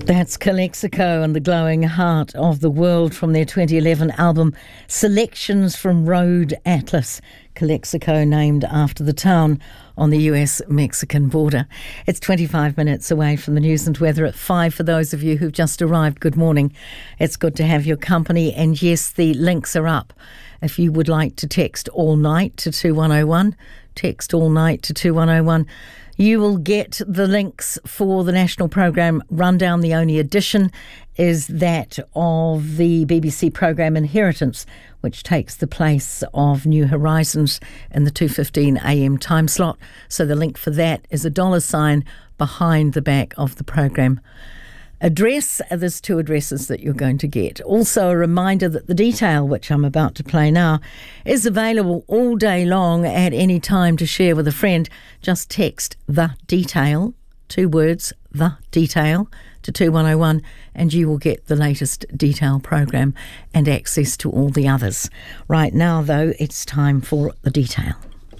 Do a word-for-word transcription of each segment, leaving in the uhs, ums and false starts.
That's Calexico and the Glowing Heart of the World from their twenty eleven album Selections from Road Atlas. Calexico named after the town on the U S-Mexican border. It's twenty-five minutes away from the news and weather at five for those of you who've just arrived. Good morning. It's good to have your company, and yes, the links are up. If you would like to text all night to two one oh one, text all night to two one oh one. You will get the links for the national programme Rundown. The only addition is that of the B B C programme Inheritance, which takes the place of New Horizons in the two fifteen a m time slot. So the link for that is a dollar sign behind the back of the programme address. There's two addresses that you're going to get. Also a reminder that the detail, which I'm about to play now, is available all day long at any time to share with a friend. Just text the detail, two words, the detail, to two one oh one, and you will get the latest detail program and access to all the others. Right now, though, it's time for the detail.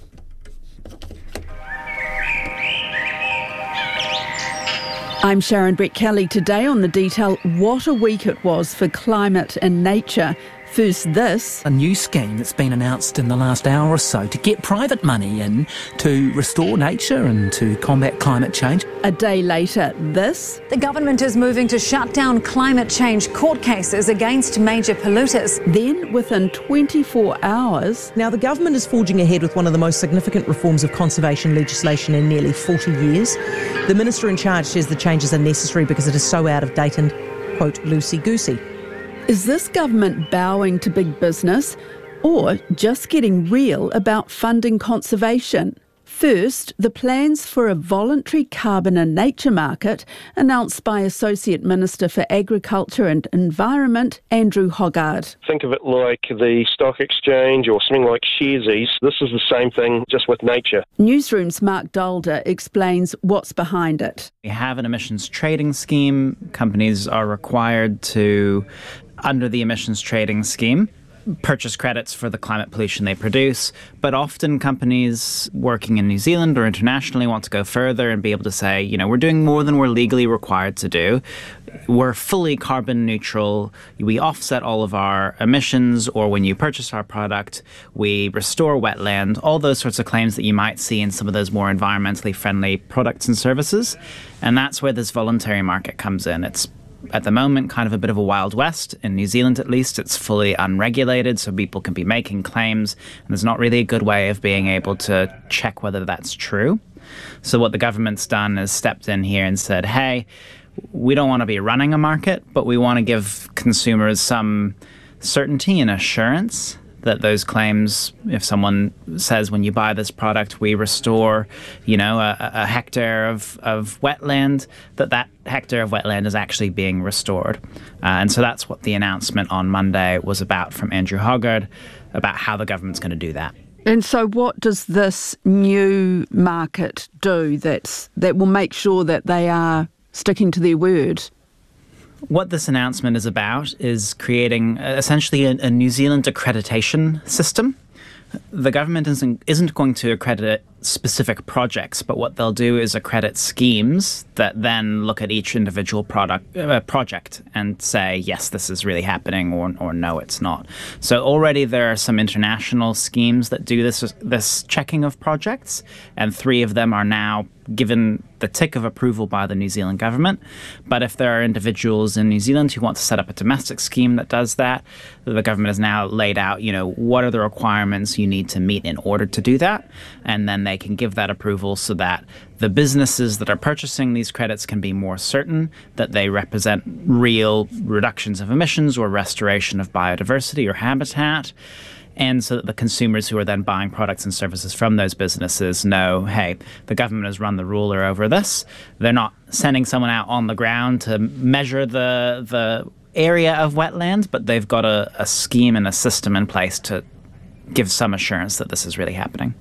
I'm Sharon Brett-Kelly. Today on The Detail, what a week it was for climate and nature. First this. A new scheme that's been announced in the last hour or so to get private money in to restore nature and to combat climate change. A day later, this. The government is moving to shut down climate change court cases against major polluters. Then, within twenty-four hours... Now, the government is forging ahead with one of the most significant reforms of conservation legislation in nearly forty years. The minister in charge says the changes are necessary because it is so out of date and, quote, loosey-goosey. Is this government bowing to big business or just getting real about funding conservation? First, the plans for a voluntary carbon and nature market announced by Associate Minister for Agriculture and Environment, Andrew Hoggard. Think of it like the stock exchange or something like Sharesies. This is the same thing, just with nature. Newsroom's Mark Dalder explains what's behind it. We have an emissions trading scheme. Companies are required to, under the emissions trading scheme, purchase credits for the climate pollution they produce, but often companies working in New Zealand or internationally want to go further and be able to say, you know, we're doing more than we're legally required to do. We're fully carbon neutral. We offset all of our emissions, or when you purchase our product, we restore wetland, all those sorts of claims that you might see in some of those more environmentally friendly products and services. And that's where this voluntary market comes in. It's at the moment kind of a bit of a Wild West. In New Zealand, at least, it's fully unregulated, so people can be making claims, and there's not really a good way of being able to check whether that's true. So what the government's done is stepped in here and said, hey, we don't want to be running a market, but we want to give consumers some certainty and assurance that those claims, if someone says when you buy this product we restore, you know, a, a hectare of, of wetland, that that hectare of wetland is actually being restored. Uh, and so that's what the announcement on Monday was about from Andrew Hoggard, about how the government's going to do that. And so what does this new market do that's, that will make sure that they are sticking to their word? What this announcement is about is creating uh, essentially a, a New Zealand accreditation system. The government isn't, isn't going to accredit specific projects, but what they'll do is accredit schemes that then look at each individual product uh, project and say, yes, this is really happening, or or no, it's not. So already there are some international schemes that do this this checking of projects, and three of them are now given the tick of approval by the New Zealand government. But if there are individuals in New Zealand who want to set up a domestic scheme that does that, the government has now laid out, you know, what are the requirements you need to meet in order to do that, and then they can give that approval so that the businesses that are purchasing these credits can be more certain that they represent real reductions of emissions or restoration of biodiversity or habitat. And so that the consumers who are then buying products and services from those businesses know, hey, the government has run the ruler over this. They're not sending someone out on the ground to measure the the area of wetland, but they've got a, a scheme and a system in place to give some assurance that this is really happening.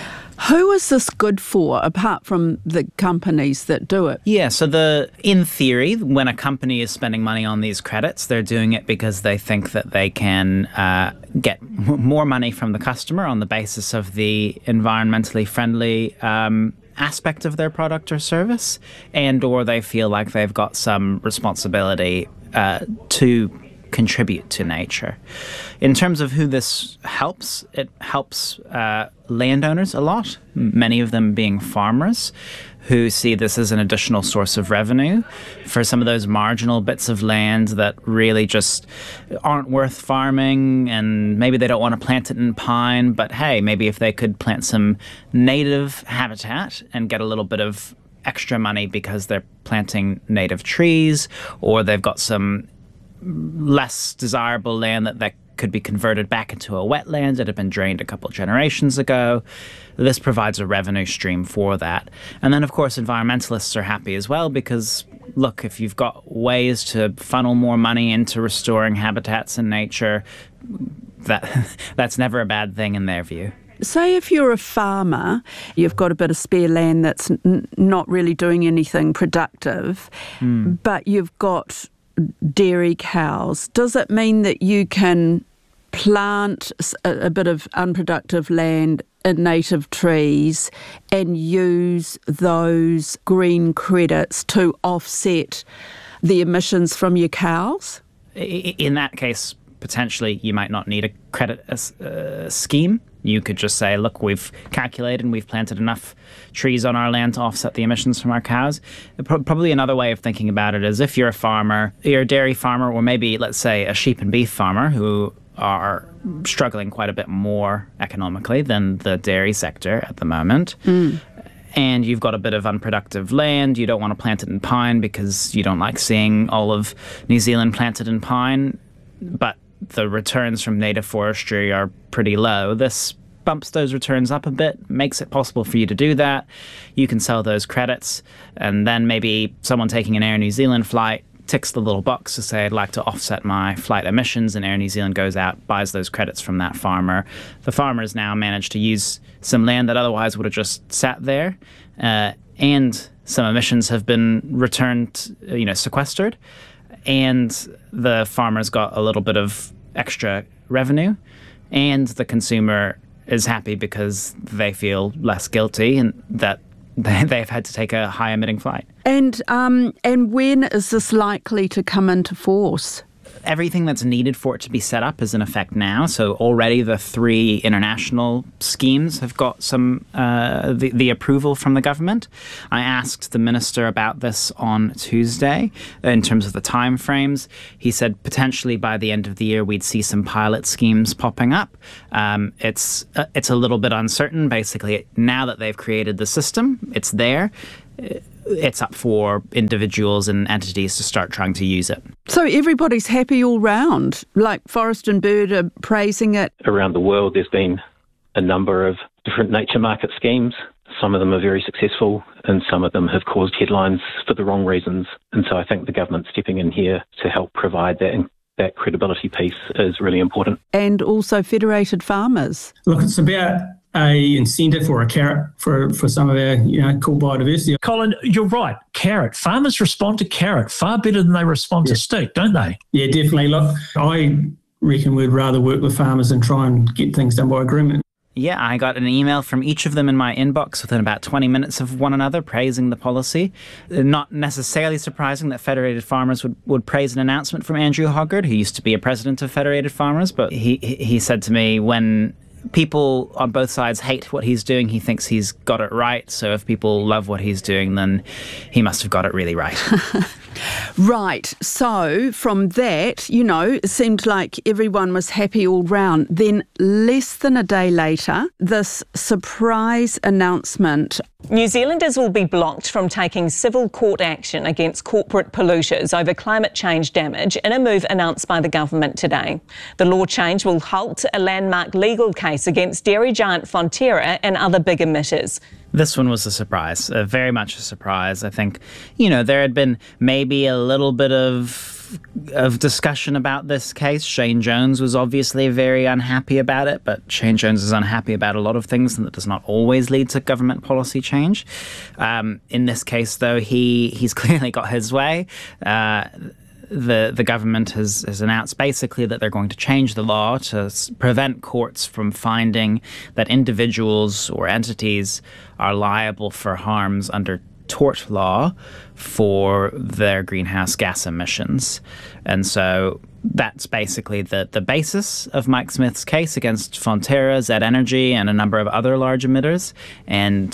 Who is this good for, apart from the companies that do it? Yeah, so the in theory, when a company is spending money on these credits, they're doing it because they think that they can uh, get m- more money from the customer on the basis of the environmentally friendly um, aspect of their product or service, and or they feel like they've got some responsibility uh, to contribute to nature. In terms of who this helps, it helps uh, landowners a lot, many of them being farmers, who see this as an additional source of revenue for some of those marginal bits of land that really just aren't worth farming, and maybe they don't want to plant it in pine, but hey, maybe if they could plant some native habitat and get a little bit of extra money because they're planting native trees, or they've got some less desirable land that, that could be converted back into a wetland that had been drained a couple of generations ago. This provides a revenue stream for that. And then, of course, environmentalists are happy as well because, look, if you've got ways to funnel more money into restoring habitats in nature, that that's never a bad thing in their view. Say if you're a farmer, you've got a bit of spare land that's n- not really doing anything productive, mm. but you've got dairy cows. Does it mean that you can plant a, a bit of unproductive land in native trees and use those green credits to offset the emissions from your cows? In that case, potentially you might not need a credit uh, scheme. You could just say, look, we've calculated and we've planted enough trees on our land to offset the emissions from our cows. Probably another way of thinking about it is if you're a farmer, you're a dairy farmer, or maybe, let's say, a sheep and beef farmer who are struggling quite a bit more economically than the dairy sector at the moment. Mm. And you've got a bit of unproductive land. You don't want to plant it in pine because you don't like seeing all of New Zealand planted in pine. But the returns from native forestry are pretty low. This bumps those returns up a bit, makes it possible for you to do that. You can sell those credits, and then maybe someone taking an Air New Zealand flight ticks the little box to say, I'd like to offset my flight emissions, and Air New Zealand goes out, buys those credits from that farmer. The farmer's now managed to use some land that otherwise would have just sat there, uh, and some emissions have been returned, you know, sequestered, and the farmer's got a little bit of extra revenue, and the consumer is happy because they feel less guilty and that they've had to take a high emitting flight. And um, and when is this likely to come into force? Everything that's needed for it to be set up is in effect now. So already the three international schemes have got some uh, the, the approval from the government. I asked the minister about this on Tuesday in terms of the timeframes. He said potentially by the end of the year we'd see some pilot schemes popping up. Um, it's uh, it's a little bit uncertain. Basically, now that they've created the system, it's there. It's up for individuals and entities to start trying to use it. So everybody's happy all round, like Forest and Bird are praising it. Around the world, there's been a number of different nature market schemes. Some of them are very successful and some of them have caused headlines for the wrong reasons. And so I think the government stepping in here to help provide that that credibility piece is really important. And also federated farmers. Look, it's about a incentive or a carrot for, for some of our, you know, cool biodiversity. Colin, you're right. Carrot. Farmers respond to carrot far better than they respond yeah. to stick, don't they? Yeah, definitely. Look, I reckon we'd rather work with farmers and try and get things done by agreement. Yeah, I got an email from each of them in my inbox within about twenty minutes of one another praising the policy. Not necessarily surprising that Federated Farmers would, would praise an announcement from Andrew Hoggard, who used to be a president of Federated Farmers, but he he said to me when people on both sides hate what he's doing, he thinks he's got it right. So if people love what he's doing, then he must have got it really right. Right. So from that, you know, it seemed like everyone was happy all round. Then less than a day later, this surprise announcement. New Zealanders will be blocked from taking civil court action against corporate polluters over climate change damage in a move announced by the government today. The law change will halt a landmark legal case against dairy giant Fonterra and other big emitters. This one was a surprise, uh, very much a surprise. I think, you know, there had been maybe a little bit of of discussion about this case. Shane Jones was obviously very unhappy about it, but Shane Jones is unhappy about a lot of things, and that does not always lead to government policy change. Um, in this case, though, he he's clearly got his way. Uh, the the government has, has announced basically that they're going to change the law to s- prevent courts from finding that individuals or entities are liable for harms under tort law for their greenhouse gas emissions. And so that's basically the, the basis of Mike Smith's case against Fonterra, Z Energy, and a number of other large emitters. And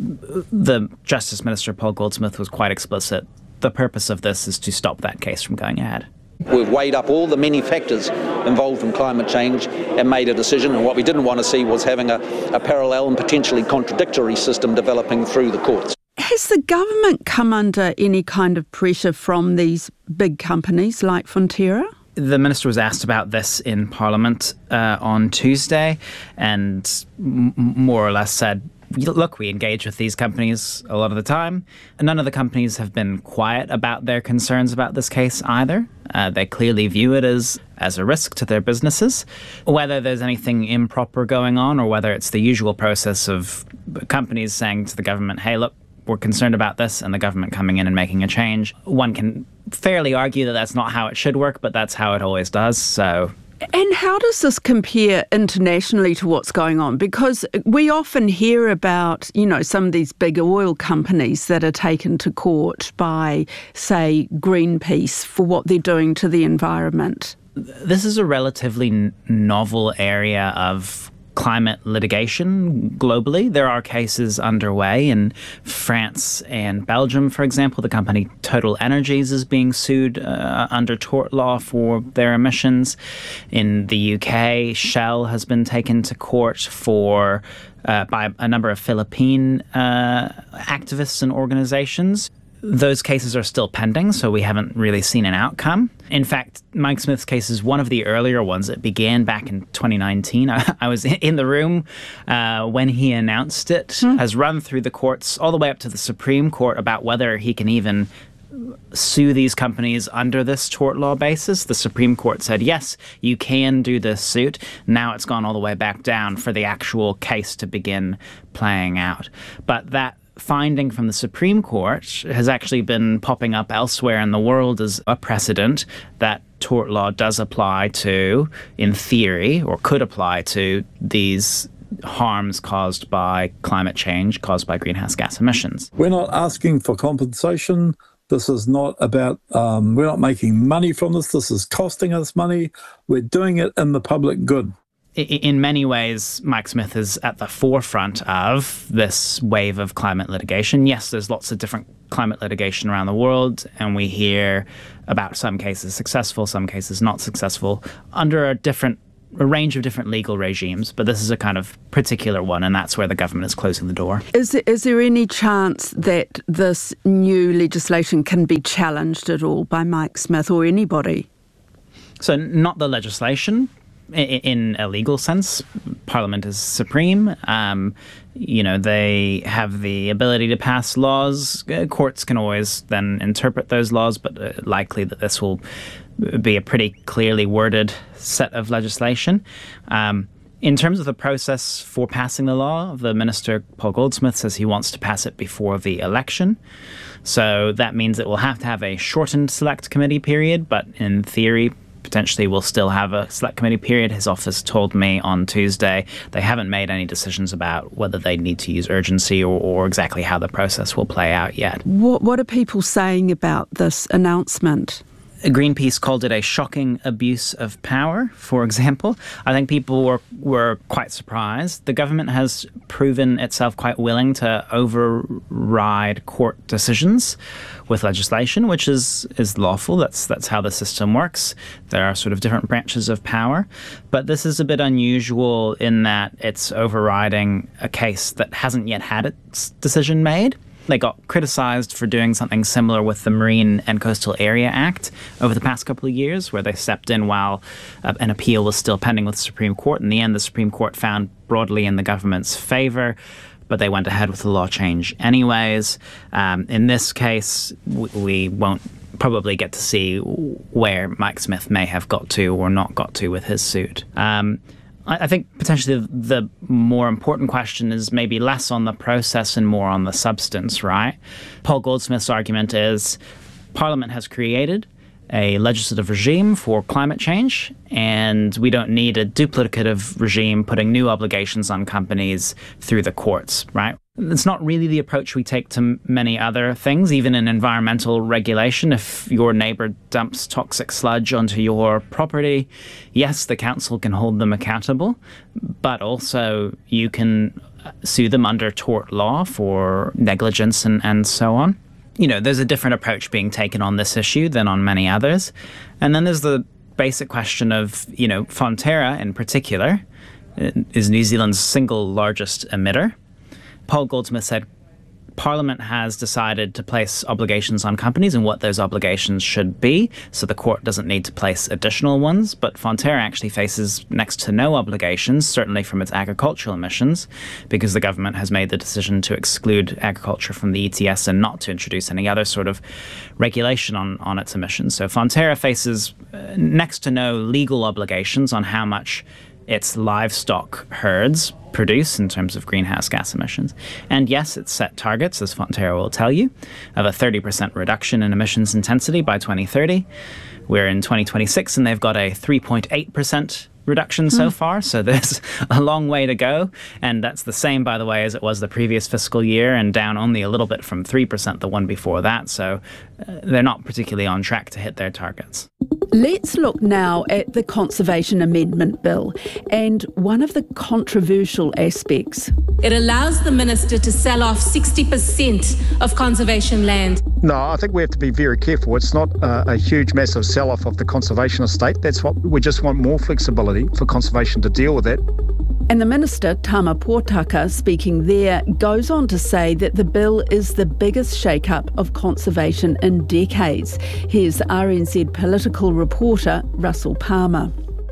the Justice Minister, Paul Goldsmith, was quite explicit. The purpose of this is to stop that case from going ahead. We've weighed up all the many factors involved in climate change and made a decision, and what we didn't want to see was having a, a parallel and potentially contradictory system developing through the courts. Has the government come under any kind of pressure from these big companies like Fonterra? The minister was asked about this in Parliament uh, on Tuesday and m- more or less said, look, we engage with these companies a lot of the time. None of the companies have been quiet about their concerns about this case either. Uh, they clearly view it as, as a risk to their businesses. Whether there's anything improper going on or whether it's the usual process of companies saying to the government, hey, look, we're concerned about this, and the government coming in and making a change, one can fairly argue that that's not how it should work, but that's how it always does. So. And how does this compare internationally to what's going on? Because we often hear about, you know, some of these big oil companies that are taken to court by, say, Greenpeace for what they're doing to the environment. This is a relatively n- novel area of climate litigation globally. There are cases underway in France and Belgium, for example. The company Total Energies is being sued uh, under tort law for their emissions. In the U K, Shell has been taken to court for uh, by a number of Philippine uh, activists and organizations. Those cases are still pending, so we haven't really seen an outcome. In fact, Mike Smith's case is one of the earlier ones. It began back in twenty nineteen. I, I was in the room uh, when he announced it, mm. has run through the courts all the way up to the Supreme Court about whether he can even sue these companies under this tort law basis. The Supreme Court said, yes, you can do this suit. Now it's gone all the way back down for the actual case to begin playing out. But that finding from the Supreme Court has actually been popping up elsewhere in the world as a precedent that tort law does apply to, in theory, or could apply to these harms caused by climate change, caused by greenhouse gas emissions. We're not asking for compensation. This is not about, um, we're not making money from this. This is costing us money. We're doing it in the public good. In many ways, Mike Smith is at the forefront of this wave of climate litigation. Yes, there's lots of different climate litigation around the world, and we hear about some cases successful, some cases not successful, under a different a range of different legal regimes, but this is a kind of particular one, and that's where the government is closing the door. Is there, is there any chance that this new legislation can be challenged at all by Mike Smith or anybody? So not the legislation. In a legal sense, Parliament is supreme. Um, you know, they have the ability to pass laws. Courts can always then interpret those laws, but uh, likely that this will be a pretty clearly worded set of legislation. Um, in terms of the process for passing the law, the Minister, Paul Goldsmith, says he wants to pass it before the election. So that means it will have to have a shortened select committee period, but in theory, potentially we'll still have a select committee period. His office told me on Tuesday they haven't made any decisions about whether they need to use urgency or, or exactly how the process will play out yet. What, what are people saying about this announcement? Greenpeace called it a shocking abuse of power, for example. I think people were were quite surprised. The government has proven itself quite willing to override court decisions with legislation, which is, is lawful. That's that's how the system works. There are sort of different branches of power. But this is a bit unusual in that it's overriding a case that hasn't yet had its decision made. They got criticised for doing something similar with the Marine and Coastal Area Act over the past couple of years, where they stepped in while uh, an appeal was still pending with the Supreme Court. In the end, the Supreme Court found broadly in the government's favour, but they went ahead with the law change anyways. Um, in this case, we, we won't probably get to see where Mike Smith may have got to or not got to with his suit. Um, I think potentially the more important question is maybe less on the process and more on the substance, right? Paul Goldsmith's argument is Parliament has created a legislative regime for climate change, and we don't need a duplicative regime putting new obligations on companies through the courts, right? It's not really the approach we take to many other things, even in environmental regulation. If your neighbour dumps toxic sludge onto your property, yes, the council can hold them accountable, but also you can sue them under tort law for negligence and, and so on. You know, there's a different approach being taken on this issue than on many others. And then there's the basic question of, you know, Fonterra in particular is New Zealand's single largest emitter. Paul Goldsmith said Parliament has decided to place obligations on companies and what those obligations should be, so the court doesn't need to place additional ones. But Fonterra actually faces next to no obligations, certainly from its agricultural emissions, because the government has made the decision to exclude agriculture from the E T S and not to introduce any other sort of regulation on, on its emissions. So Fonterra faces uh, next to no legal obligations on how much its livestock herds produce in terms of greenhouse gas emissions. And yes, it's set targets, as Fonterra will tell you, of a thirty percent reduction in emissions intensity by twenty thirty. We're in twenty twenty-six and they've got a three point eight percent reduction so mm. far, so there's a long way to go. And that's the same, by the way, as it was the previous fiscal year, and down only a little bit from three percent the one before that. So uh, they're not particularly on track to hit their targets. Let's look now at the Conservation Amendment Bill and one of the controversial aspects. It allows the minister to sell off sixty percent of conservation land. No, I think we have to be very careful. It's not a, a huge, massive sell-off of the conservation estate. That's what we just want, more flexibility for conservation to deal with that. And the Minister, Tama Potaka, speaking there, goes on to say that the bill is the biggest shake-up of conservation in decades. Here's R N Z political reporter Russell Palmer.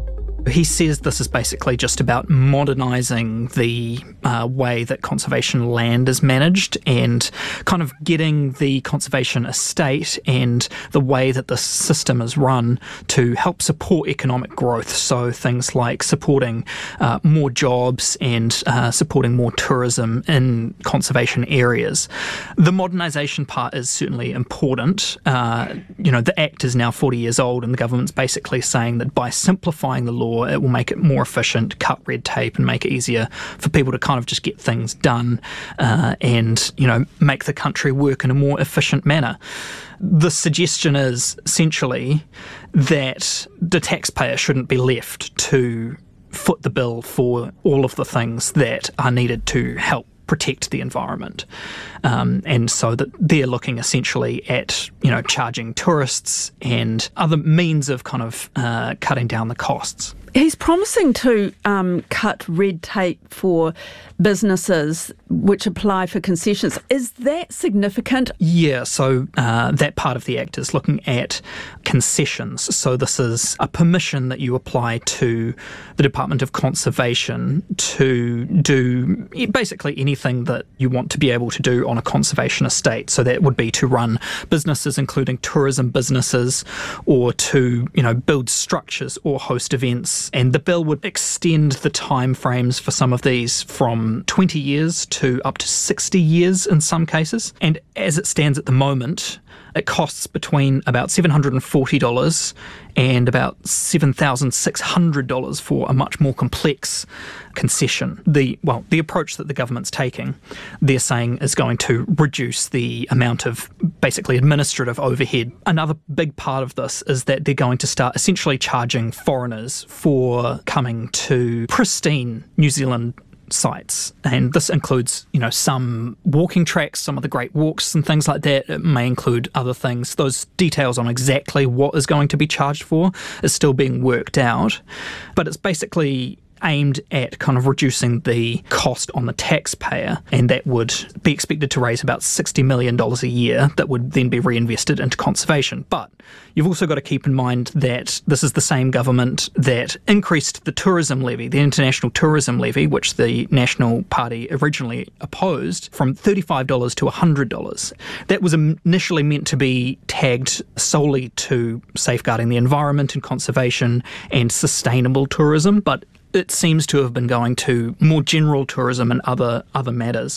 He says this is basically just about modernising the uh, way that conservation land is managed and kind of getting the conservation estate and the way that the system is run to help support economic growth. So things like supporting uh, more jobs and uh, supporting more tourism in conservation areas. The modernisation part is certainly important. Uh, you know, the Act is now forty years old and the government's basically saying that by simplifying the law, it will make it more efficient, cut red tape and make it easier for people to kind of just get things done uh, and, you know, make the country work in a more efficient manner. The suggestion is essentially that the taxpayer shouldn't be left to foot the bill for all of the things that are needed to help protect the environment. Um, and so that they're looking essentially at, you know, charging tourists and other means of kind of uh, cutting down the costs. He's promising to um, cut red tape for businesses which apply for concessions. Is that significant? Yeah, so uh, that part of the Act is looking at concessions. So this is a permission that you apply to the Department of Conservation to do basically anything that you want to be able to do on a conservation estate. So that would be to run businesses, including tourism businesses, or to, you know, build structures or host events. And the bill would extend the timeframes for some of these from twenty years to up to sixty years in some cases. And as it stands at the moment, it costs between about seven hundred forty dollars and about seven thousand six hundred dollars for a much more complex concession. The well, the approach that the government's taking, they're saying, is going to reduce the amount of basically administrative overhead. Another big part of this is that they're going to start essentially charging foreigners for coming to pristine New Zealand sites, and this includes, you know, some walking tracks, some of the great walks and things like that. It may include other things. Those details on exactly what is going to be charged for is still being worked out, but it's basically aimed at kind of reducing the cost on the taxpayer, and that would be expected to raise about sixty million dollars a year that would then be reinvested into conservation. But you've also got to keep in mind that this is the same government that increased the tourism levy, the international tourism levy, which the National Party originally opposed, from thirty-five dollars to one hundred dollars. That was initially meant to be tagged solely to safeguarding the environment and conservation and sustainable tourism, but it seems to have been going to more general tourism and other other matters.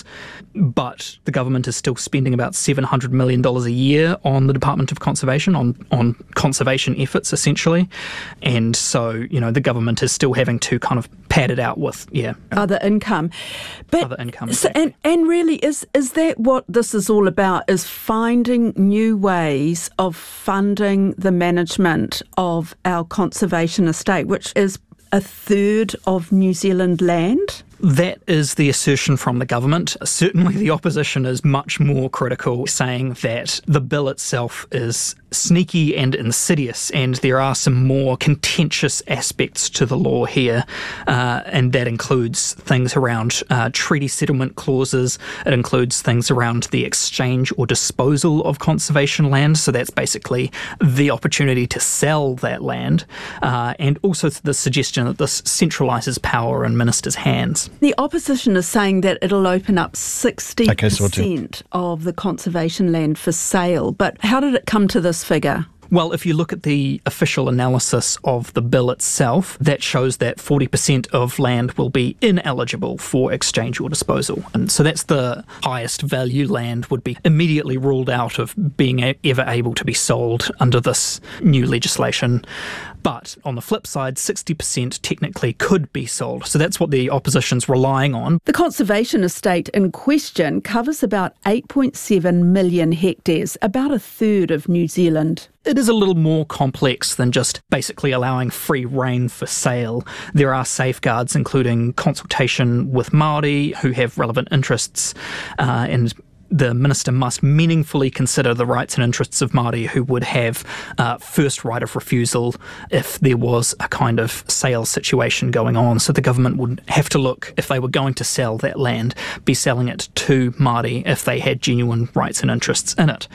But the government is still spending about seven hundred million dollars a year on the Department of Conservation, on, on conservation efforts, essentially. And so, you know, the government is still having to kind of pad it out with, yeah. Other income. But, other income, so, exactly. and, and really, is, is that what this is all about, is finding new ways of funding the management of our conservation estate, which is a third of New Zealand land? That is the assertion from the government. Certainly the opposition is much more critical, saying that the bill itself is sneaky and insidious, and there are some more contentious aspects to the law here, uh, and that includes things around uh, treaty settlement clauses. It includes things around the exchange or disposal of conservation land, so that's basically the opportunity to sell that land, uh, and also the suggestion that this centralises power in ministers' hands. The opposition is saying that it'll open up sixty percent okay, so of the conservation land for sale. But how did it come to this figure? Well, if you look at the official analysis of the bill itself, that shows that forty percent of land will be ineligible for exchange or disposal. And so that's the highest value land would be immediately ruled out of being a- ever able to be sold under this new legislation. But on the flip side, sixty percent technically could be sold. So that's what the opposition's relying on. The conservation estate in question covers about eight point seven million hectares, about a third of New Zealand. It is a little more complex than just basically allowing free rein for sale. There are safeguards, including consultation with Māori who have relevant interests, uh, and the minister must meaningfully consider the rights and interests of Māori who would have uh, first right of refusal if there was a kind of sale situation going on. So the government would have to look, if they were going to sell that land, be selling it to Māori if they had genuine rights and interests in it.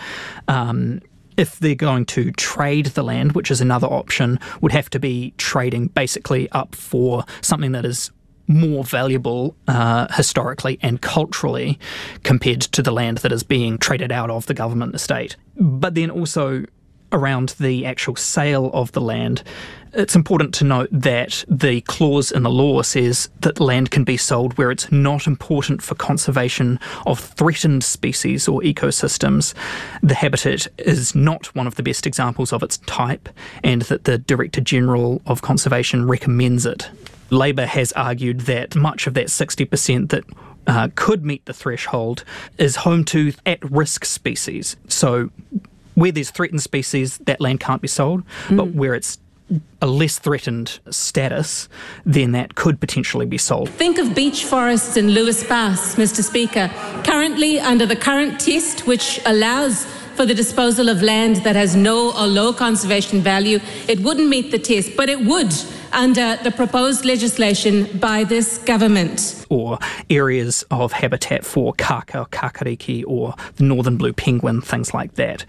Um, If they're going to trade the land, which is another option, would have to be trading basically up for something that is more valuable uh, historically and culturally compared to the land that is being traded out of the government estate. But then also around the actual sale of the land, it's important to note that the clause in the law says that land can be sold where it's not important for conservation of threatened species or ecosystems. The habitat is not one of the best examples of its type, and that the Director General of Conservation recommends it. Labour has argued that much of that sixty percent that uh, could meet the threshold is home to at-risk species. So where there's threatened species, that land can't be sold, mm. but where it's a less threatened status, then that could potentially be sold. Think of beech forests in Lewis Pass, Mister Speaker. Currently, under the current test, which allows for the disposal of land that has no or low conservation value, it wouldn't meet the test, but it would under the proposed legislation by this government. Or areas of habitat for kaka, kakariki, or the northern blue penguin, things like that.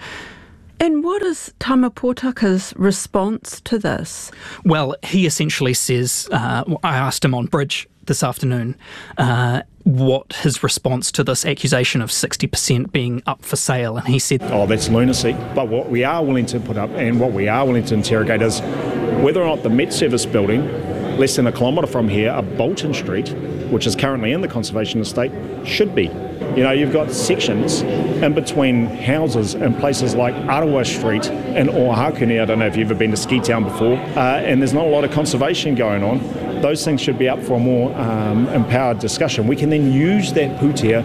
And what is Tama Potaka's response to this? Well, he essentially says, uh, I asked him on Bridge this afternoon uh, what his response to this accusation of sixty percent being up for sale, and he said, oh, that's lunacy. But what we are willing to put up and what we are willing to interrogate is whether or not the Met Service building, less than a kilometre from here, up Bolton Street, which is currently in the conservation estate, should be. You know, you've got sections in between houses in places like Arawa Street and Oaxaca. I don't know if you've ever been to Ski Town before, uh, and there's not a lot of conservation going on. Those things should be up for a more um, empowered discussion. We can then use that putia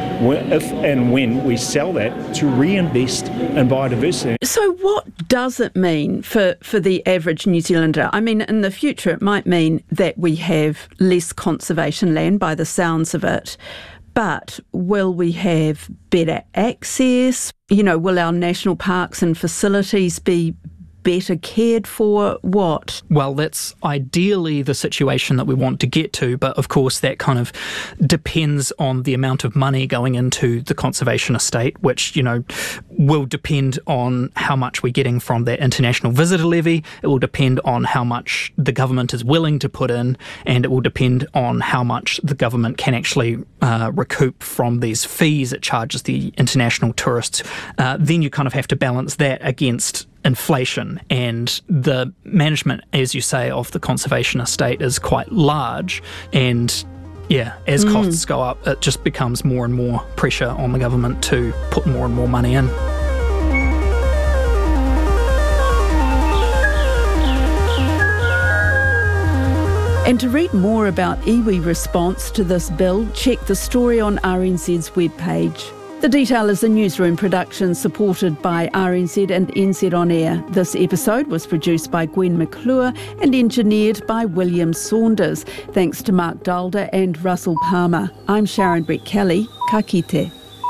if and when we sell that to reinvest in biodiversity. So what does it mean for, for the average New Zealander? I mean, in the future it might mean that we have less conservation land by the sounds of it. But will we have better access? You know, will our national parks and facilities be better cared for? What? Well, that's ideally the situation that we want to get to, but of course that kind of depends on the amount of money going into the conservation estate, which, you know, will depend on how much we're getting from that international visitor levy. It will depend on how much the government is willing to put in, and it will depend on how much the government can actually uh, recoup from these fees it charges the international tourists. Uh, then you kind of have to balance that against inflation, and the management, as you say, of the conservation estate is quite large, and yeah, as mm. costs go up, it just becomes more and more pressure on the government to put more and more money in. And to read more about iwi's response to this bill, check the story on R N Z's webpage. The Detail is a newsroom production supported by R N Z and N Z On Air. This episode was produced by Gwen McClure and engineered by William Saunders. Thanks to Mark Dalder and Russell Palmer. I'm Sharon Brett Kelly. Ka kite.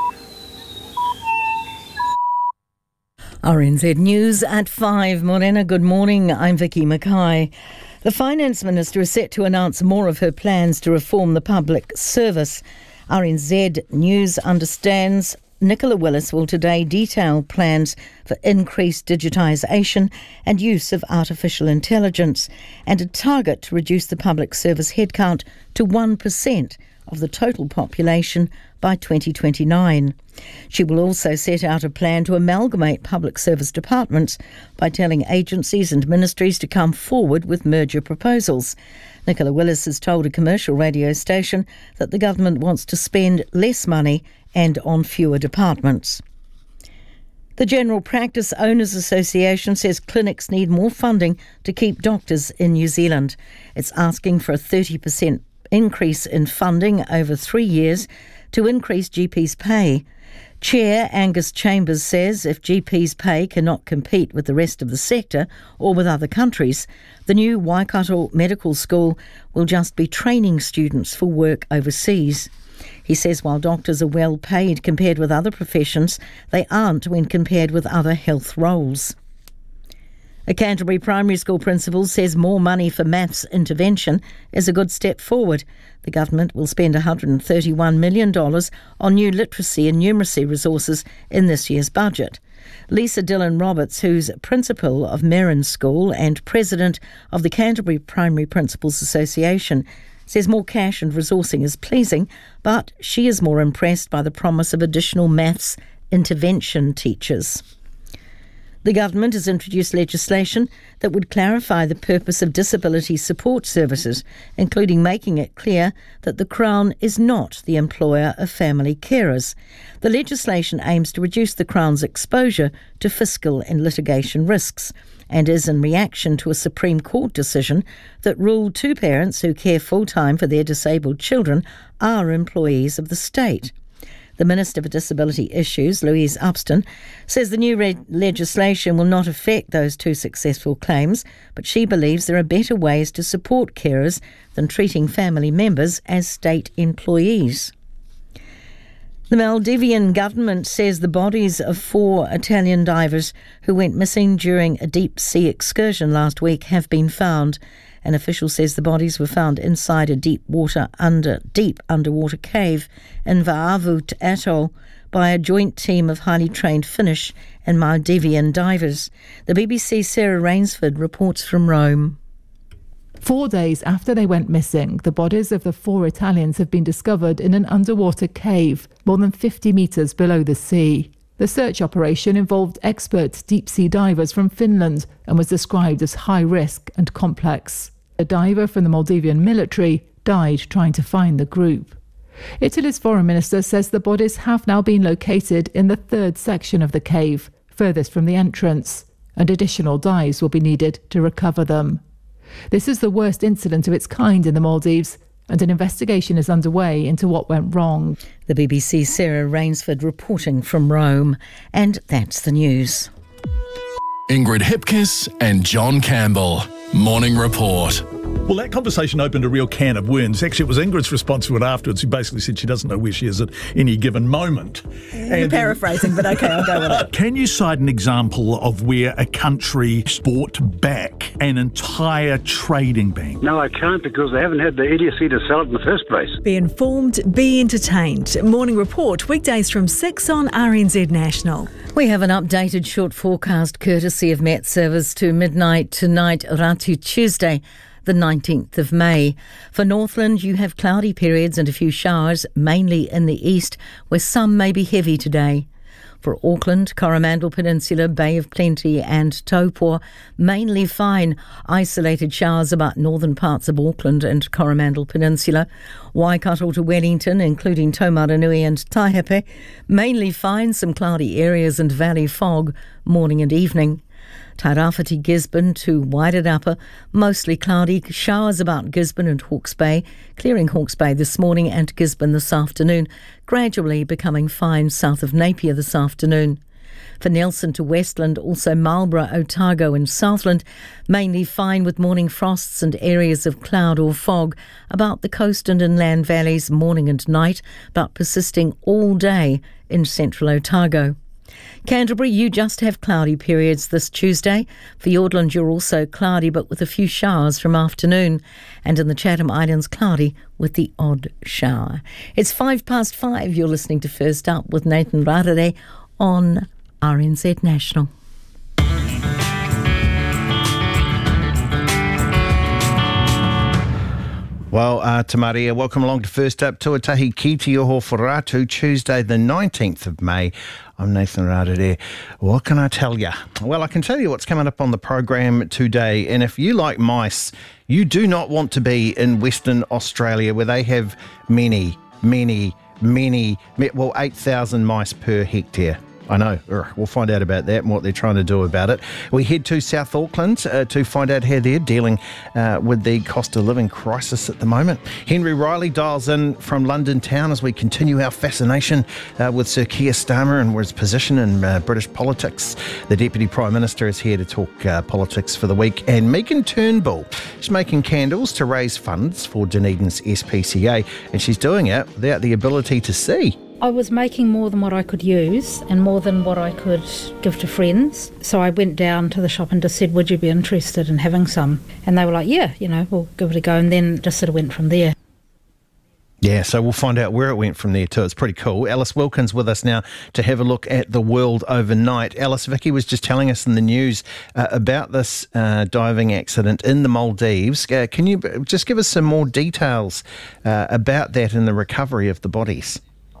R N Z News at five. Morena, good morning. I'm Vicky Mackay. The Finance Minister is set to announce more of her plans to reform the public service. R N Z News understands Nicola Willis will today detail plans for increased digitisation and use of artificial intelligence, and a target to reduce the public service headcount to one percent of the total population by twenty twenty-nine. She will also set out a plan to amalgamate public service departments by telling agencies and ministries to come forward with merger proposals. Nicola Willis has told a commercial radio station that the government wants to spend less money and on fewer departments. The General Practice Owners Association says clinics need more funding to keep doctors in New Zealand. It's asking for a thirty percent increase in funding over three years to increase G Ps' pay. Chair Angus Chambers says if G Ps' pay cannot compete with the rest of the sector or with other countries, the new Waikato Medical School will just be training students for work overseas. He says while doctors are well paid compared with other professions, they aren't when compared with other health roles. A Canterbury primary school principal says more money for maths intervention is a good step forward. The government will spend one hundred thirty-one million dollars on new literacy and numeracy resources in this year's budget. Lisa Dillon-Roberts, who's principal of Merrin School and president of the Canterbury Primary Principals Association, says more cash and resourcing is pleasing, but she is more impressed by the promise of additional maths intervention teachers. The government has introduced legislation that would clarify the purpose of disability support services, including making it clear that the Crown is not the employer of family carers. The legislation aims to reduce the Crown's exposure to fiscal and litigation risks, and is in reaction to a Supreme Court decision that ruled two parents who care full-time for their disabled children are employees of the state. The Minister for Disability Issues, Louise Upston, says the new re- legislation will not affect those two successful claims, but she believes there are better ways to support carers than treating family members as state employees. The Maldivian government says the bodies of four Italian divers who went missing during a deep-sea excursion last week have been found. An official says the bodies were found inside a deep water under deep underwater cave in Vaavut Atoll by a joint team of highly trained Finnish and Maldivian divers. The B B C's Sarah Rainsford reports from Rome. Four days after they went missing, the bodies of the four Italians have been discovered in an underwater cave more than fifty metres below the sea. The search operation involved expert deep-sea divers from Finland and was described as high-risk and complex. A diver from the Maldivian military died trying to find the group. Italy's foreign minister says the bodies have now been located in the third section of the cave, furthest from the entrance, and additional dives will be needed to recover them. This is the worst incident of its kind in the Maldives, and an investigation is underway into what went wrong. The B B C's Sarah Rainsford reporting from Rome. And that's the news. Ingrid Hipkiss and John Campbell. Morning Report. Well, that conversation opened a real can of worms. Actually, it was Ingrid's response to it afterwards. She basically said she doesn't know where she is at any given moment. You're and paraphrasing, but okay, I'll go with it. Can you cite an example of where a country bought back an entire trading bank? No, I can't, because they haven't had the idiocy to sell it in the first place. Be informed, be entertained. Morning Report, weekdays from six on R N Z National. We have an updated short forecast courtesy of Met Service to midnight tonight, Ratu Tuesday, the nineteenth of May. For Northland, you have cloudy periods and a few showers, mainly in the east, where some may be heavy today. For Auckland, Coromandel Peninsula, Bay of Plenty and Taupō, mainly fine. Isolated showers about northern parts of Auckland and Coromandel Peninsula. Waikato to Wellington, including Taumaranui and Taihape, mainly fine. Some cloudy areas and valley fog, morning and evening. Tairāwhiti Gisborne to Wairarapa, mostly cloudy, showers about Gisborne and Hawke's Bay, clearing Hawke's Bay this morning and Gisborne this afternoon, gradually becoming fine south of Napier this afternoon. For Nelson to Westland, also Marlborough, Otago and Southland, mainly fine with morning frosts and areas of cloud or fog about the coast and inland valleys morning and night, but persisting all day in central Otago. Canterbury, you just have cloudy periods this Tuesday. For Fiordland, you're also cloudy but with a few showers from afternoon. And in the Chatham Islands, cloudy with the odd shower. It's five past five. You're listening to First Up with Nathan Rarere on R N Z National. Well, uh, Te Maria, welcome along to First Up. Tuatahi ki te oho wharaatu, Tuesday the nineteenth of May. I'm Nathan Rarere. What can I tell you? Well, I can tell you what's coming up on the program today. And if you like mice, you do not want to be in Western Australia where they have many, many, many, well, eight thousand mice per hectare. I know. We'll find out about that and what they're trying to do about it. We head to South Auckland uh, to find out how they're dealing uh, with the cost of living crisis at the moment. Henry Riley dials in from London town as we continue our fascination uh, with Sir Keir Starmer and his position in uh, British politics. The Deputy Prime Minister is here to talk uh, politics for the week. And Megan Turnbull is making candles to raise funds for Dunedin's S P C A, and she's doing it without the ability to see. I was making more than what I could use and more than what I could give to friends. So I went down to the shop and just said, would you be interested in having some? And they were like, yeah, you know, we'll give it a go. And then just sort of went from there. Yeah, so we'll find out where it went from there too. It's pretty cool. Alice Wilkins with us now to have a look at the world overnight. Alice, Vicky was just telling us in the news uh, about this uh, diving accident in the Maldives. Uh, can you just give us some more details uh, about that and the recovery of the bodies?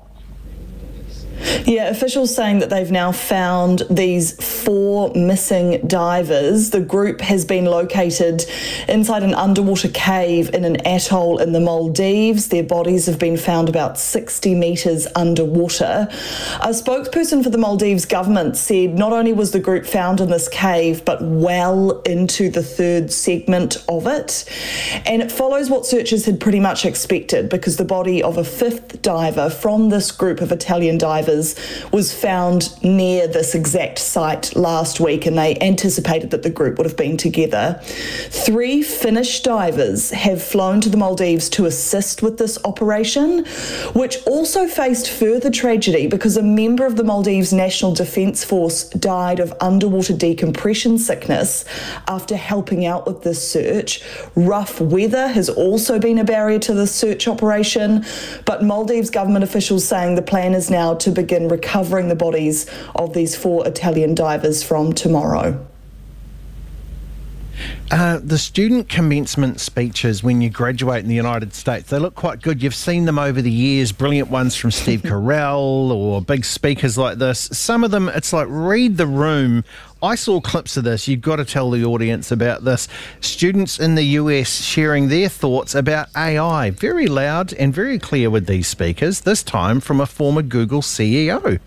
Yeah, officials saying that they've now found these four missing divers. The group has been located inside an underwater cave in an atoll in the Maldives. Their bodies have been found about sixty metres underwater. A spokesperson for the Maldives government said not only was the group found in this cave, but well into the third segment of it. And it follows what searchers had pretty much expected, because the body of a fifth diver from this group of Italian divers was found near this exact site last week, and they anticipated that the group would have been together. Three Finnish divers have flown to the Maldives to assist with this operation, which also faced further tragedy because a member of the Maldives National Defence Force died of underwater decompression sickness after helping out with this search. Rough weather has also been a barrier to the search operation, but Maldives government officials saying the plan is now to begin recovering the bodies of these four Italian divers from tomorrow. Uh, the student commencement speeches when you graduate in the United States, they look quite good. You've seen them over the years, brilliant ones from Steve Carell or big speakers like this. Some of them, it's like read the room. I saw clips of this. You've got to tell the audience about this. Students in the U S sharing their thoughts about A I. Very loud and very clear with these speakers, this time from a former Google C E O.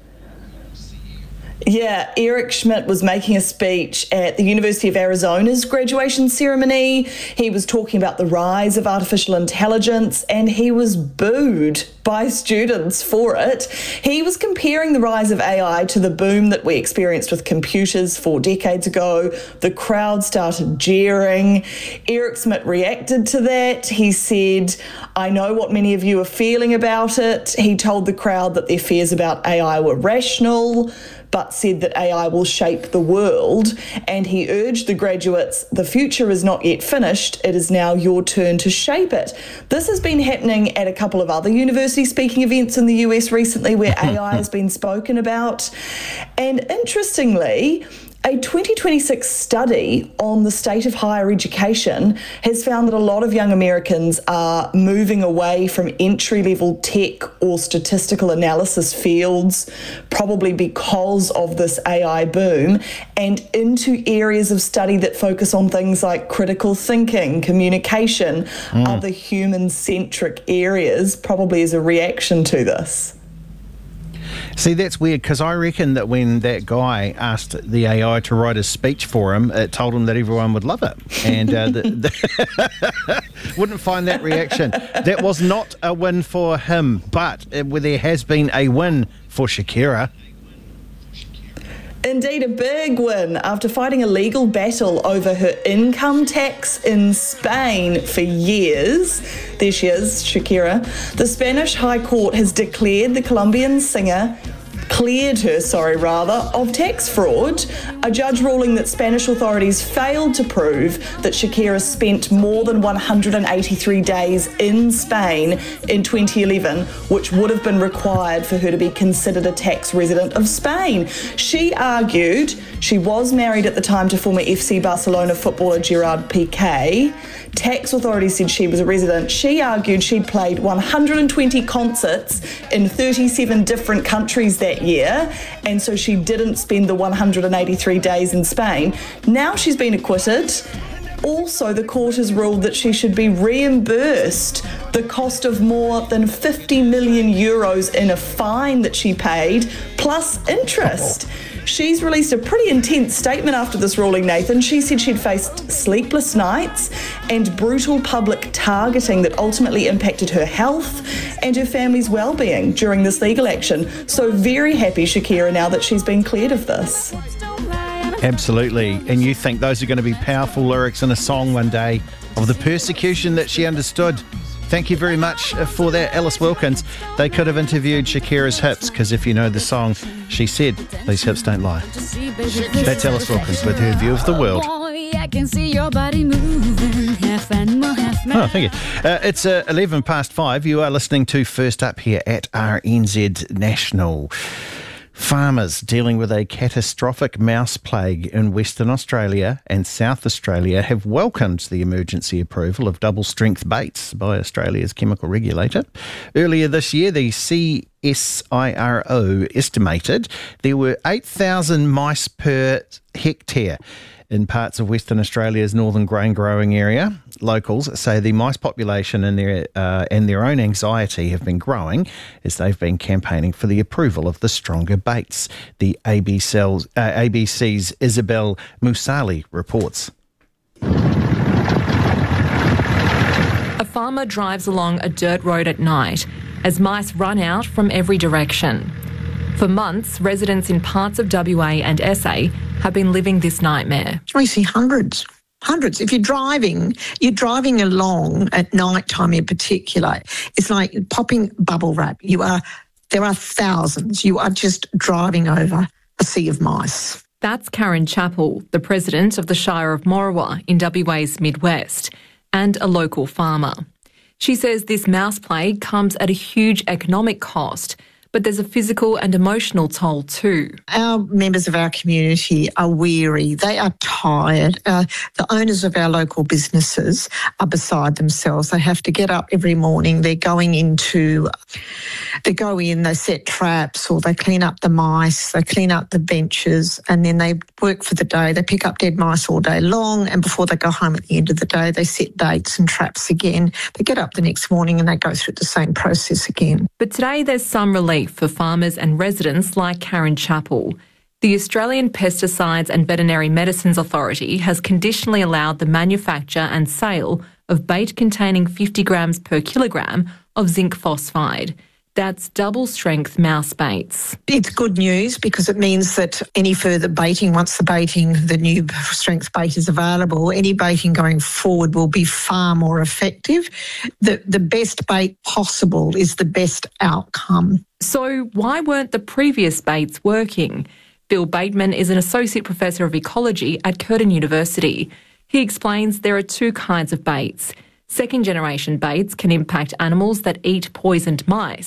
Yeah, Eric Schmidt was making a speech at the University of Arizona's graduation ceremony. He was talking about the rise of artificial intelligence, and he was booed by students for it. He was comparing the rise of A I to the boom that we experienced with computers four decades ago. The crowd started jeering. Eric Schmidt reacted to that. He said, I know what many of you are feeling about it. He told the crowd that their fears about A I were rational, but said that A I will shape the world. And he urged the graduates, the future is not yet finished, it is now your turn to shape it. This has been happening at a couple of other university speaking events in the U S recently where A I has been spoken about. And interestingly, A twenty twenty-six study on the state of higher education has found that a lot of young Americans are moving away from entry-level tech or statistical analysis fields, probably because of this A I boom, and into areas of study that focus on things like critical thinking, communication, mm. other human-centric areas, probably as a reaction to this. See, that's weird, because I reckon that when that guy asked the A I to write a speech for him, it told him that everyone would love it, and uh, the, the wouldn't find that reaction. That was not a win for him, but it, there has been a win for Shakira. Indeed, a big win after fighting a legal battle over her income tax in Spain for years. There she is, Shakira. The Spanish High Court has declared the Colombian singer cleared her, sorry, rather, of tax fraud, a judge ruling that Spanish authorities failed to prove that Shakira spent more than one hundred eighty-three days in Spain in twenty eleven, which would have been required for her to be considered a tax resident of Spain. She argued she was married at the time to former F C Barcelona footballer Gerard Piqué. Tax authorities said she was a resident. She argued she'd played one hundred twenty concerts in thirty-seven different countries that year, and so she didn't spend the one hundred eighty-three days in Spain. Now she's been acquitted. Also, the court has ruled that she should be reimbursed the cost of more than fifty million euros in a fine that she paid, plus interest. Oh. She's released a pretty intense statement after this ruling, Nathan. She said she'd faced sleepless nights and brutal public targeting that ultimately impacted her health and her family's well-being during this legal action. So very happy, Shakira, now that she's been cleared of this. Absolutely. And you think those are going to be powerful lyrics in a song one day of the persecution that she understood. Thank you very much for that, Alice Wilkins. They could have interviewed Shakira's hips, because if you know the song, she said, these hips don't lie. That's Alice Wilkins with her view of the world. I can see your body moving, half animal, half man. Oh, thank you. Uh, it's uh, eleven past five. You are listening to First Up here at R N Z National. Farmers dealing with a catastrophic mouse plague in Western Australia and South Australia have welcomed the emergency approval of double-strength baits by Australia's chemical regulator. Earlier this year, the C S I R O estimated there were eight thousand mice per hectare in parts of Western Australia's northern grain growing area. Locals say the mice population and their uh, and their own anxiety have been growing as they've been campaigning for the approval of the stronger baits. The A B C's, uh, A B C's Isabel Musali reports. A farmer drives along a dirt road at night as mice run out from every direction. For months, residents in parts of W A and S A have been living this nightmare. We see hundreds. Hundreds. If you're driving, you're driving along at night time in particular. It's like popping bubble wrap. You are, there are thousands. You are just driving over a sea of mice. That's Karen Chappell, the president of the Shire of Morawa in W A's Midwest, and a local farmer. She says this mouse plague comes at a huge economic cost, but there's a physical and emotional toll too. Our members of our community are weary. They are tired. Uh, the owners of our local businesses are beside themselves. They have to get up every morning. They're going into, they go in, they set traps, or they clean up the mice, they clean up the benches, and then they work for the day. They pick up dead mice all day long, and before they go home at the end of the day, they set baits and traps again. They get up the next morning and they go through the same process again. But today there's some relief for farmers and residents like Karen Chappell. The Australian Pesticides and Veterinary Medicines Authority has conditionally allowed the manufacture and sale of bait containing fifty grams per kilogram of zinc phosphide. That's double-strength mouse baits. It's good news because it means that any further baiting, once the baiting, the new strength bait is available, any baiting going forward will be far more effective. The, the best bait possible is the best outcome. So why weren't the previous baits working? Bill Bateman is an associate professor of ecology at Curtin University. He explains there are two kinds of baits. Second-generation baits can impact animals that eat poisoned mice.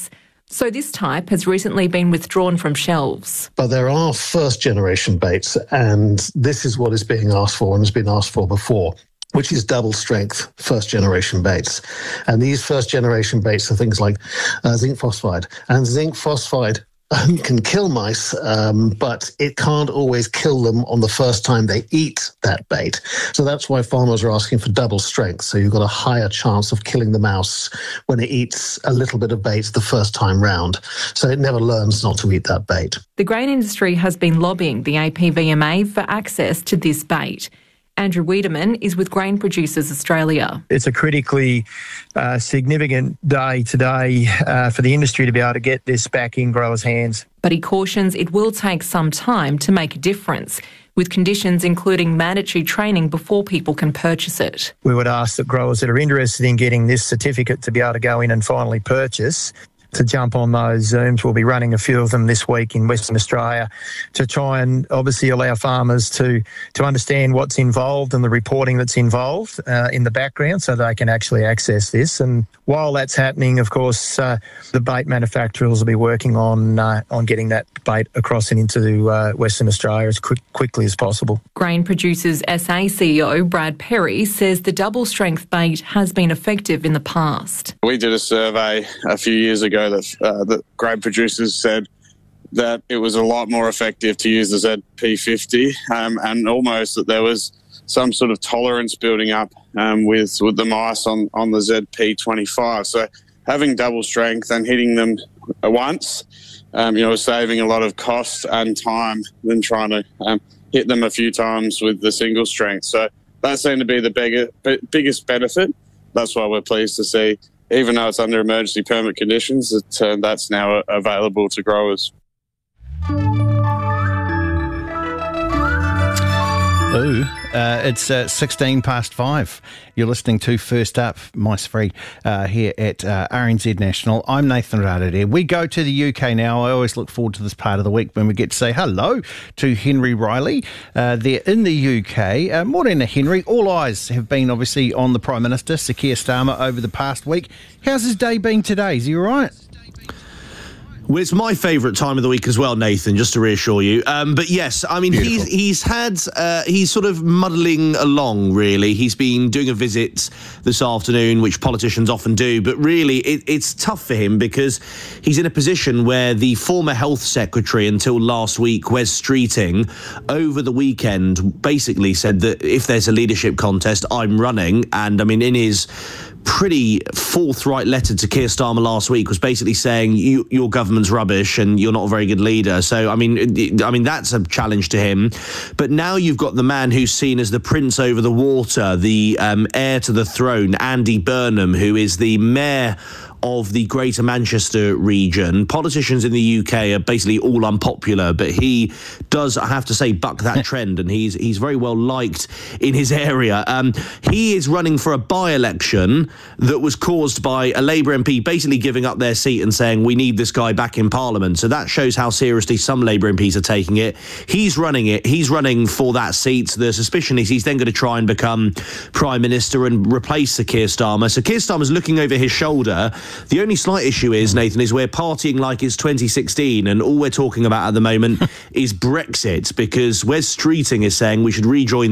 So this type has recently been withdrawn from shelves. But there are first-generation baits, and this is what is being asked for and has been asked for before, which is double-strength first-generation baits. And these first-generation baits are things like uh, zinc phosphide. And zinc phosphide um, can kill mice, um, but it can't always kill them on the first time they eat that bait. So that's why farmers are asking for double strength. So you've got a higher chance of killing the mouse when it eats a little bit of bait the first time round. So it never learns not to eat that bait. The grain industry has been lobbying the A P V M A for access to this bait. Andrew Wiedemann is with Grain Producers Australia. It's a critically uh, significant day today uh, for the industry to be able to get this back in growers' hands. But he cautions it will take some time to make a difference, with conditions including mandatory training before people can purchase it. We would ask that growers that are interested in getting this certificate to be able to go in and finally purchase to jump on those Zooms. We'll be running a few of them this week in Western Australia to try and obviously allow farmers to, to understand what's involved and the reporting that's involved uh, in the background so they can actually access this. And while that's happening, of course, uh, the bait manufacturers will be working on uh, on getting that bait across and into uh, Western Australia as quick, quickly as possible. Grain Producers S A C E O Brad Perry says the double-strength bait has been effective in the past. We did a survey a few years ago that, uh, that grain producers said that it was a lot more effective to use the Z P fifty um, and almost that there was some sort of tolerance building up um, with, with the mice on, on the Z P twenty-five. So having double strength and hitting them once, um, you know, saving a lot of cost and time than trying to um, hit them a few times with the single strength. So that seemed to be the bigger, biggest benefit. That's why we're pleased to see, even though it's under emergency permit conditions, that uh, that's now available to growers. Ooh, uh, it's uh, sixteen past five. You're listening to First Up, Mice Free, uh, here at uh, R N Z National. I'm Nathan Rada. We go to the U K now. I always look forward to this part of the week when we get to say hello to Henry Riley. Uh, they're in the U K. Uh, morning, Henry. All eyes have been obviously on the Prime Minister, Sir Keir Starmer, over the past week. How's his day been today? Is he all right? Well, it's my favourite time of the week as well, Nathan, just to reassure you. Um, but yes, I mean, he's, he's had, uh, he's sort of muddling along, really. He's been doing a visit this afternoon, which politicians often do. But really, it, it's tough for him because he's in a position where the former health secretary until last week, Wes Streeting, over the weekend basically said that if there's a leadership contest, I'm running. And I mean, in his pretty forthright letter to Keir Starmer last week was basically saying you, your government's rubbish and you're not a very good leader. So, I mean, I mean that's a challenge to him. But now you've got the man who's seen as the prince over the water, the um, heir to the throne, Andy Burnham, who is the mayor of the Greater Manchester region. Politicians in the U K are basically all unpopular, but he does, I have to say, buck that trend, and he's he's very well liked in his area. Um, he is running for a by-election that was caused by a Labour M P basically giving up their seat and saying, we need this guy back in Parliament. So that shows how seriously some Labour M Ps are taking it. He's running it. He's running for that seat. The suspicion is he's then going to try and become Prime Minister and replace Sir Keir Starmer. So Keir Starmer's looking over his shoulder. The only slight issue is, Nathan, is we're partying like it's twenty sixteen and all we're talking about at the moment is Brexit, because Wes Streeting is saying we should rejoin